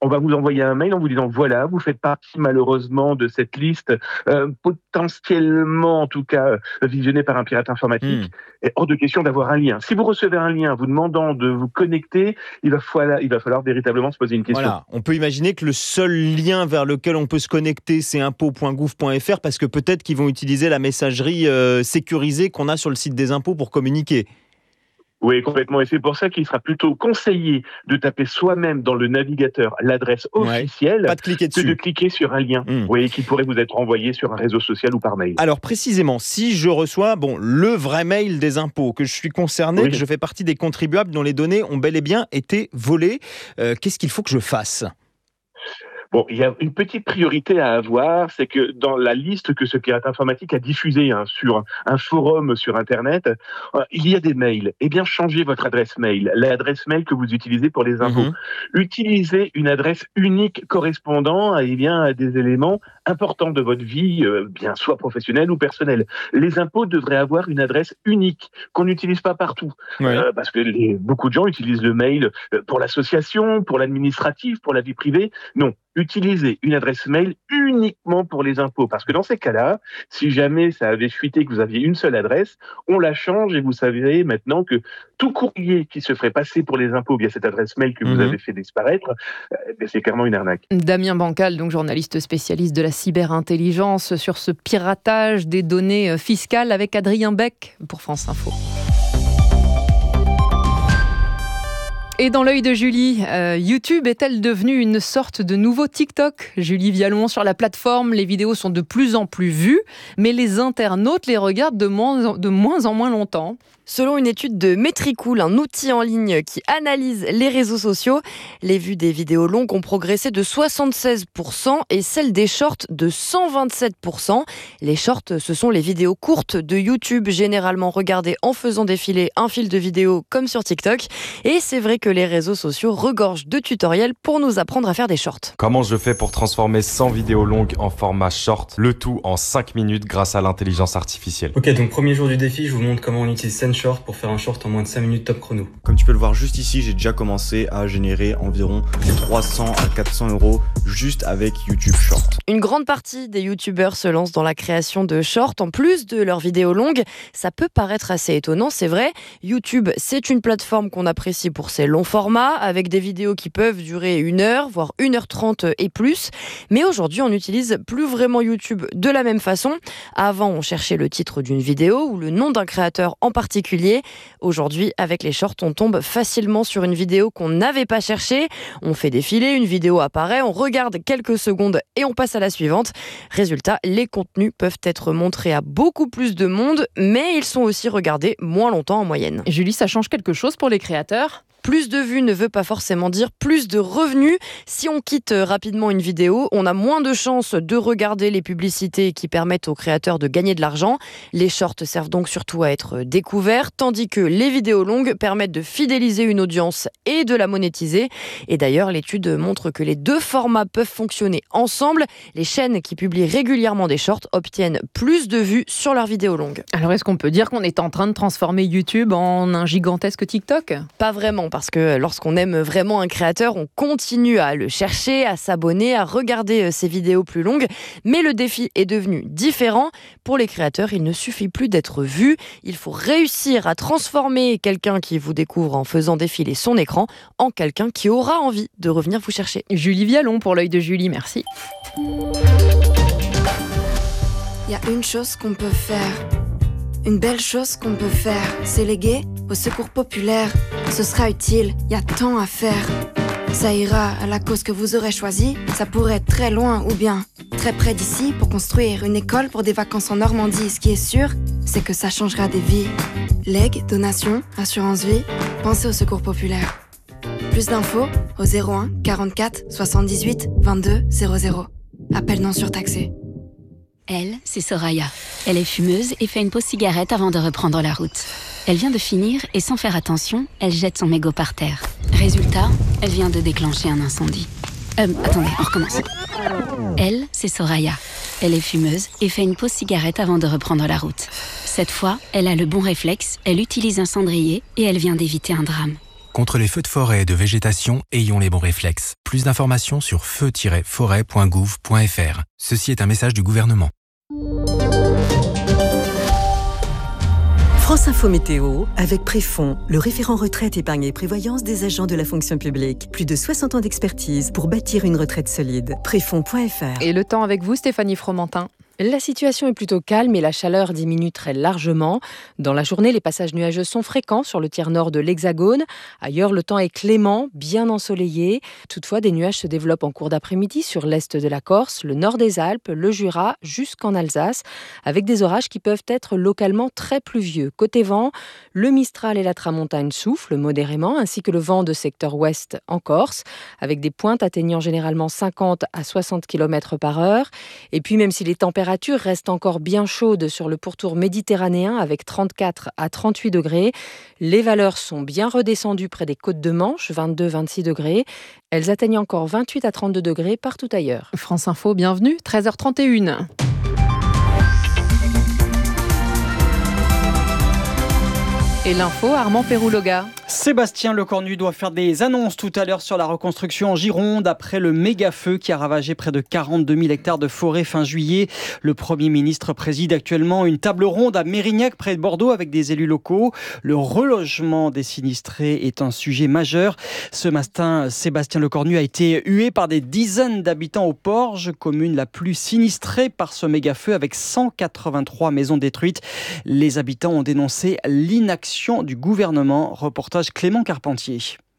on va vous envoyer un mail en vous disant voilà, vous faites partie malheureusement de cette liste potentiellement, en tout cas, visionnée par un pirate informatique. Et hors de question d'avoir un lien. Si vous recevez un lien vous demandant de vous connecter, il va falloir véritablement se poser une question. Voilà, on peut imaginer que le seul lien vers lequel on peut se connecter, c'est impôts.gouv.fr, parce que peut-être qu'ils vont utiliser la messagerie sécurisée qu'on a sur le site des impôts pour communiquer. Oui, complètement. Et c'est pour ça qu'il sera plutôt conseillé de taper soi-même dans le navigateur l'adresse officielle pas de cliquer dessus. que de cliquer sur un lien qui pourrait vous être envoyé sur un réseau social ou par mail. Alors précisément, si je reçois le vrai mail des impôts, que je suis concerné, que je fais partie des contribuables dont les données ont bel et bien été volées, qu'est-ce qu'il faut que je fasse ? Bon, il y a une petite priorité à avoir, c'est que dans la liste que ce pirate informatique a diffusée sur un forum sur Internet, il y a des mails. Eh bien, changez votre adresse mail, l'adresse mail que vous utilisez pour les impôts. Utilisez une adresse unique correspondant à des éléments importants de votre vie, bien soit professionnelle ou personnelle. Les impôts devraient avoir une adresse unique qu'on n'utilise pas partout, parce que beaucoup de gens utilisent le mail pour l'association, pour l'administratif, pour la vie privée. Non. Utilisez une adresse mail uniquement pour les impôts. Parce que dans ces cas-là, si jamais ça avait fuité que vous aviez une seule adresse, on la change et vous savez maintenant que tout courrier qui se ferait passer pour les impôts via cette adresse mail que vous avez fait disparaître, c'est clairement une arnaque. Damien Bancal, donc journaliste spécialiste de la cyberintelligence sur ce piratage des données fiscales avec Adrien Beck pour France Info. Et dans l'œil de Julie, YouTube est-elle devenue une sorte de nouveau TikTok ? Julie Vialon, sur la plateforme, les vidéos sont de plus en plus vues, mais les internautes les regardent de moins en moins longtemps. Selon une étude de Metricool, un outil en ligne qui analyse les réseaux sociaux, les vues des vidéos longues ont progressé de 76% et celles des shorts de 127%. Les shorts, ce sont les vidéos courtes de YouTube, généralement regardées en faisant défiler un fil de vidéos comme sur TikTok. Et c'est vrai que les réseaux sociaux regorgent de tutoriels pour nous apprendre à faire des shorts. Comment je fais pour transformer 100 vidéos longues en format short, le tout en 5 minutes grâce à l'intelligence artificielle. Ok, donc premier jour du défi, je vous montre comment on utilise SendShort pour faire un short en moins de 5 minutes top chrono. Comme tu peux le voir juste ici, j'ai déjà commencé à générer environ 300 à 400 € juste avec YouTube Short. Une grande partie des youtubeurs se lancent dans la création de shorts en plus de leurs vidéos longues. Ça peut paraître assez étonnant, c'est vrai. YouTube, c'est une plateforme qu'on apprécie pour ses longs formats, avec des vidéos qui peuvent durer 1 heure, voire 1h30 et plus. Mais aujourd'hui, on n'utilise plus vraiment YouTube de la même façon. Avant, on cherchait le titre d'une vidéo ou le nom d'un créateur en particulier. Aujourd'hui, avec les shorts, on tombe facilement sur une vidéo qu'on n'avait pas cherchée. On fait défiler, une vidéo apparaît, on regarde quelques secondes et on passe à la suivante. Résultat, les contenus peuvent être montrés à beaucoup plus de monde, mais ils sont aussi regardés moins longtemps en moyenne. Julie, ça change quelque chose pour les créateurs ? Plus de vues ne veut pas forcément dire plus de revenus. Si on quitte rapidement une vidéo, on a moins de chances de regarder les publicités qui permettent aux créateurs de gagner de l'argent. Les shorts servent donc surtout à être découverts, tandis que les vidéos longues permettent de fidéliser une audience et de la monétiser. Et d'ailleurs, l'étude montre que les deux formats peuvent fonctionner ensemble. Les chaînes qui publient régulièrement des shorts obtiennent plus de vues sur leurs vidéos longues. Alors, est-ce qu'on peut dire qu'on est en train de transformer YouTube en un gigantesque TikTok ? Pas vraiment. Parce que lorsqu'on aime vraiment un créateur, on continue à le chercher, à s'abonner, à regarder ses vidéos plus longues. Mais le défi est devenu différent. Pour les créateurs, il ne suffit plus d'être vu. Il faut réussir à transformer quelqu'un qui vous découvre en faisant défiler son écran en quelqu'un qui aura envie de revenir vous chercher. Julie Vialon pour l'œil de Julie, merci. Il y a une chose qu'on peut faire. Une belle chose qu'on peut faire, c'est léguer au secours populaire. Ce sera utile, y a tant à faire. Ça ira à la cause que vous aurez choisie. Ça pourrait être très loin ou bien très près d'ici pour construire une école pour des vacances en Normandie. Ce qui est sûr, c'est que ça changera des vies. Legs, donations, assurance vie, pensez au secours populaire. Plus d'infos au 01 44 78 22 00. Appel non surtaxé. Elle, c'est Soraya. Elle est fumeuse et fait une pause cigarette avant de reprendre la route. Elle vient de finir et sans faire attention, elle jette son mégot par terre. Résultat, elle vient de déclencher un incendie. Attendez, on recommence. Elle, c'est Soraya. Elle est fumeuse et fait une pause cigarette avant de reprendre la route. Cette fois, elle a le bon réflexe, elle utilise un cendrier et elle vient d'éviter un drame. Contre les feux de forêt et de végétation, ayons les bons réflexes. Plus d'informations sur feu-forêt.gouv.fr. Ceci est un message du gouvernement. France Info Météo avec Préfond, le référent retraite, épargne et prévoyance des agents de la fonction publique. Plus de 60 ans d'expertise pour bâtir une retraite solide. Préfond.fr. Et le temps avec vous, Stéphanie Fromentin. La situation est plutôt calme et la chaleur diminue très largement. Dans la journée, les passages nuageux sont fréquents sur le tiers nord de l'Hexagone. Ailleurs, le temps est clément, bien ensoleillé. Toutefois, des nuages se développent en cours d'après-midi sur l'est de la Corse, le nord des Alpes, le Jura, jusqu'en Alsace, avec des orages qui peuvent être localement très pluvieux. Côté vent, le Mistral et la Tramontane soufflent modérément, ainsi que le vent de secteur ouest en Corse, avec des pointes atteignant généralement 50 à 60 km/h. Et puis, même si les températures restent encore bien chaudes sur le pourtour méditerranéen avec 34 à 38 degrés. Les valeurs sont bien redescendues près des côtes de Manche, 22-26 degrés. Elles atteignent encore 28 à 32 degrés partout ailleurs. France Info, bienvenue, 13h31. Et l'info, Armand Pérouloga. Sébastien Lecornu doit faire des annonces tout à l'heure sur la reconstruction en Gironde après le méga-feu qui a ravagé près de 42 000 hectares de forêt fin juillet. Le Premier ministre préside actuellement une table ronde à Mérignac près de Bordeaux avec des élus locaux. Le relogement des sinistrés est un sujet majeur. Ce matin, Sébastien Lecornu a été hué par des dizaines d'habitants au Porge, commune la plus sinistrée par ce méga-feu avec 183 maisons détruites. Les habitants ont dénoncé l'inaction du gouvernement. Reportage Clément Carpentier.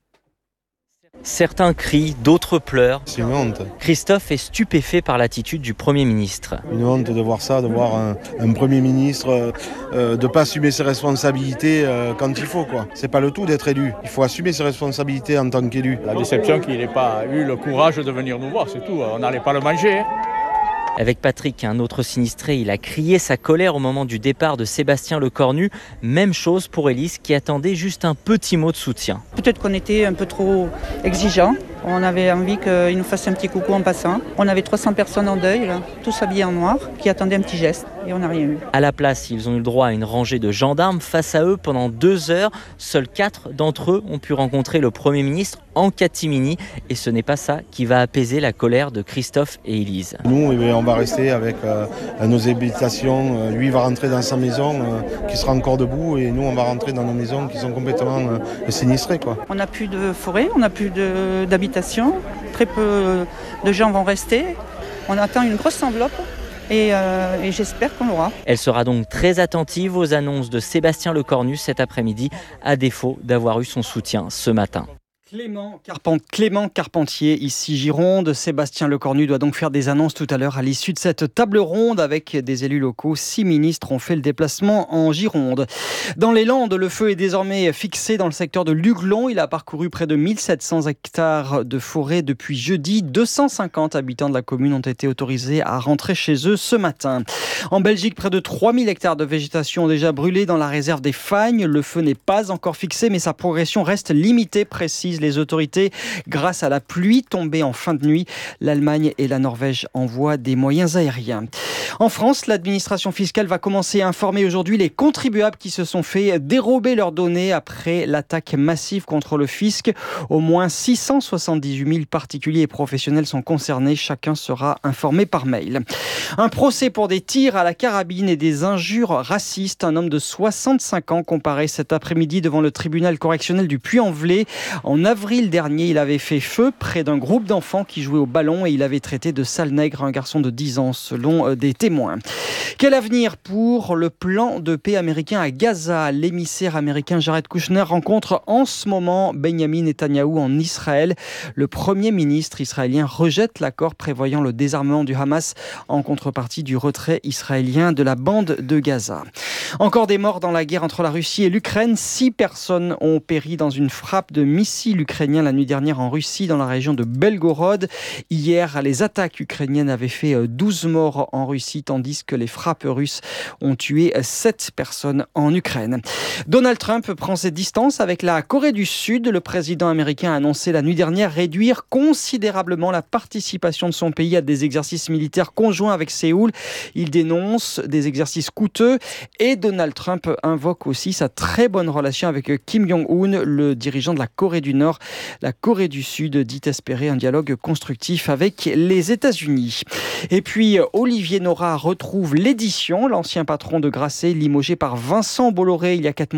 Certains crient, d'autres pleurent. C'est une honte. Christophe est stupéfait par l'attitude du Premier ministre. Une honte de voir ça, de voir un Premier ministre de ne pas assumer ses responsabilités quand il faut, quoi. C'est pas le tout d'être élu. Il faut assumer ses responsabilités en tant qu'élu. La déception qu'il n'ait pas eu le courage de venir nous voir, c'est tout. On n'allait pas le manger. Avec Patrick, un autre sinistré, il a crié sa colère au moment du départ de Sébastien Lecornu. Même chose pour Élise qui attendait juste un petit mot de soutien. Peut-être qu'on était un peu trop exigeants. On avait envie qu'il nous fasse un petit coucou en passant. On avait 300 personnes en deuil, là, tous habillés en noir, qui attendaient un petit geste et on n'a rien eu. À la place, ils ont eu le droit à une rangée de gendarmes face à eux pendant 2 heures. Seuls 4 d'entre eux ont pu rencontrer le Premier ministre en catimini. Et ce n'est pas ça qui va apaiser la colère de Christophe et Élise. Nous, on va rester avec nos habitations. Lui va rentrer dans sa maison qui sera encore debout et nous, on va rentrer dans nos maisons qui sont complètement sinistrées, quoi. On n'a plus de forêt, on n'a plus d'habitation. Très peu de gens vont rester. On attend une grosse enveloppe et j'espère qu'on l'aura. Elle sera donc très attentive aux annonces de Sébastien Lecornu cet après-midi, à défaut d'avoir eu son soutien ce matin. Clément Carpentier, ici Gironde. Sébastien Lecornu doit donc faire des annonces tout à l'heure à l'issue de cette table ronde avec des élus locaux. 6 ministres ont fait le déplacement en Gironde. Dans les Landes, le feu est désormais fixé dans le secteur de Luglon. Il a parcouru près de 1700 hectares de forêt depuis jeudi. 250 habitants de la commune ont été autorisés à rentrer chez eux ce matin. En Belgique, près de 3000 hectares de végétation ont déjà brûlé dans la réserve des Fagnes. Le feu n'est pas encore fixé, mais sa progression reste limitée, précisent les autorités, grâce à la pluie tombée en fin de nuit. L'Allemagne et la Norvège envoient des moyens aériens. En France, l'administration fiscale va commencer à informer aujourd'hui les contribuables qui se sont fait dérober leurs données après l'attaque massive contre le fisc. Au moins 678 000 particuliers et professionnels sont concernés. Chacun sera informé par mail. Un procès pour des tirs à la carabine et des injures racistes. Un homme de 65 ans comparaît cet après-midi devant le tribunal correctionnel du Puy-en-Velay. En avril dernier, il avait fait feu près d'un groupe d'enfants qui jouaient au ballon et il avait traité de sale nègre un garçon de 10 ans, selon des témoins. Quel avenir pour le plan de paix américain à Gaza? L'émissaire américain Jared Kushner rencontre en ce moment Benjamin Netanyahou en Israël. Le Premier ministre israélien rejette l'accord prévoyant le désarmement du Hamas en contrepartie du retrait israélien de la bande de Gaza. Encore des morts dans la guerre entre la Russie et l'Ukraine. 6 personnes ont péri dans une frappe de missiles missiles ukrainiens la nuit dernière en Russie, dans la région de Belgorod. Hier, les attaques ukrainiennes avaient fait 12 morts en Russie, tandis que les frappes russes ont tué 7 personnes en Ukraine. Donald Trump prend ses distances avec la Corée du Sud. Le président américain a annoncé la nuit dernière réduire considérablement la participation de son pays à des exercices militaires conjoints avec Séoul. Il dénonce des exercices coûteux et Donald Trump invoque aussi sa très bonne relation avec Kim Jong-un, le dirigeant de la Corée du Nord. La Corée du Sud dit espérer un dialogue constructif avec les États-Unis. Et puis, Olivier Nora retrouve l'édition. L'ancien patron de Grasset, limogé par Vincent Bolloré il y a 4 mois,